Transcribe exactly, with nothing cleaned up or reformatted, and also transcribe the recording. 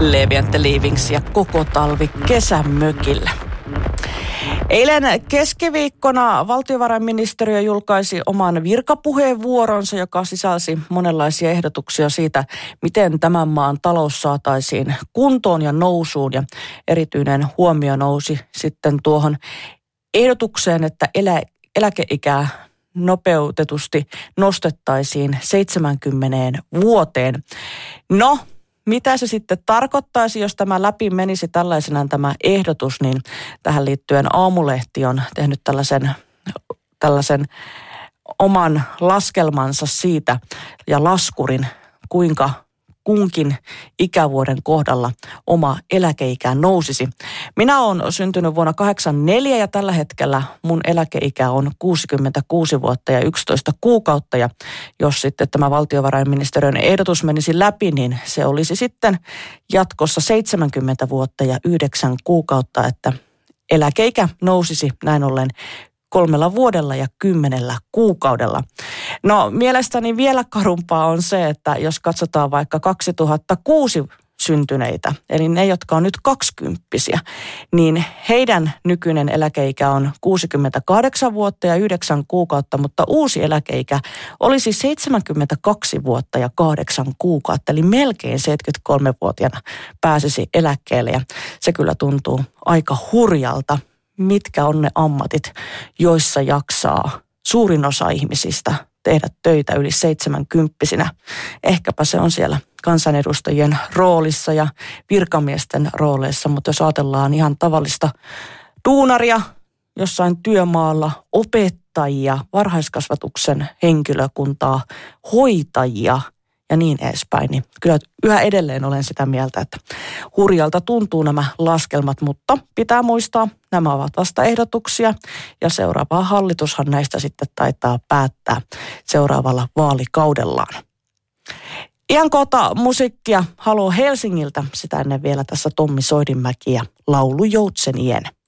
Leevi and the Leavings ja koko talvi kesämökillä. Eilen keskiviikkona valtiovarainministeriö julkaisi oman virkapuheenvuoronsa, joka sisälsi monenlaisia ehdotuksia siitä, miten tämän maan talous saataisiin kuntoon ja nousuun. Ja erityinen huomio nousi sitten tuohon ehdotukseen, että elä, eläkeikää nopeutetusti nostettaisiin seitsemäänkymmeneen vuoteen. No, mitä se sitten tarkoittaisi, jos tämä läpi menisi tällaisenaan tämä ehdotus, niin tähän liittyen Aamulehti on tehnyt tällaisen, tällaisen oman laskelmansa siitä ja laskurin, kuinka kunkin ikävuoden kohdalla oma eläkeikä nousisi. Minä olen syntynyt vuonna kahdeksankymmentäneljä ja tällä hetkellä mun eläkeikä on kuusikymmentäkuusi vuotta ja yksitoista kuukautta. Ja jos sitten tämä valtiovarainministeriön ehdotus menisi läpi, niin se olisi sitten jatkossa seitsemänkymmentä vuotta ja yhdeksän kuukautta, että eläkeikä nousisi näin ollen kolmella vuodella ja kymmenellä kuukaudella. No mielestäni vielä karumpaa on se, että jos katsotaan vaikka kaksituhattakuusi syntyneitä, eli ne, jotka on nyt kaksikymppisiä, niin heidän nykyinen eläkeikä on kuusikymmentäkahdeksan vuotta ja yhdeksän kuukautta, mutta uusi eläkeikä olisi seitsemänkymmentäkaksi vuotta ja kahdeksan kuukautta, eli melkein seitsemänkymmentäkolmevuotiaana pääsisi eläkkeelle, ja se kyllä tuntuu aika hurjalta. Mitkä on ne ammatit, joissa jaksaa suurin osa ihmisistä tehdä töitä yli seitsemänkymppisinä. Ehkäpä se on siellä kansanedustajien roolissa ja virkamiesten rooleissa, mutta jos ajatellaan ihan tavallista duunaria jossain työmaalla, opettajia, varhaiskasvatuksen henkilökuntaa, hoitajia ja niin edespäin, niin kyllä yhä edelleen olen sitä mieltä, että hurjalta tuntuu nämä laskelmat, mutta pitää muistaa, nämä ovat vasta ehdotuksia ja seuraava hallitushan näistä sitten taitaa päättää seuraavalla vaalikaudellaan. Ihan kohta musiikkia Halo Helsingiltä, sitä ennen vielä tässä Tommi Soidinmäki ja laulu Joutsenien.